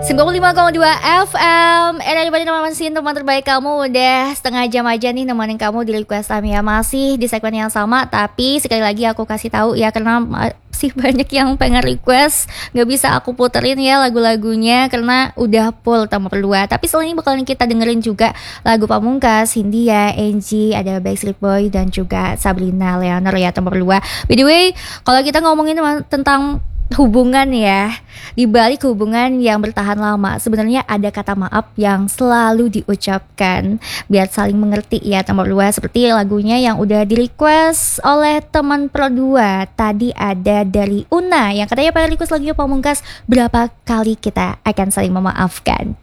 95,2 FM. Everybody, teman terbaik kamu. Udah setengah jam aja nih nemenin kamu di Request Time ya. Masih di segmen yang sama, tapi sekali lagi aku kasih tahu ya, karena masih banyak yang pengen request, gak bisa aku puterin ya lagu-lagunya karena udah full Nomor 2. Tapi setelah ini bakalan kita dengerin juga lagu Pamungkas, Hindia, Angie, ada Backstreet Boy dan juga Sabrina Leonor ya, Nomor 2. By the way, kalau kita ngomongin tentang hubungan ya, di balik hubungan yang bertahan lama sebenarnya ada kata maaf yang selalu diucapkan biar saling mengerti ya, Nomor 2. Seperti lagunya yang udah di request oleh teman Pro 2. Tadi ada dari Una yang katanya pengen request lagunya Pamungkas, berapa kali kita akan saling memaafkan.